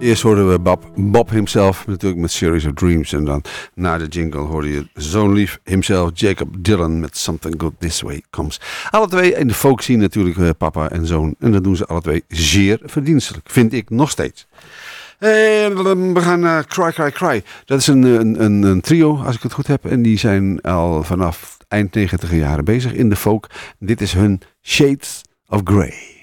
Eerst hoorden we Bob himself, natuurlijk met Series of Dreams. En dan na de jingle hoorde je zo'n lief himself, Jacob Dylan, met Something Good This Way Comes. Alle twee in de folk scene natuurlijk, papa en zoon. En dat doen ze alle twee zeer verdienstelijk, vind ik nog steeds. We gaan naar Cry Cry Cry. Dat is een trio, als ik het goed heb. En die zijn al vanaf eind 90 jaren bezig in de folk. Dit is hun Shades of Grey.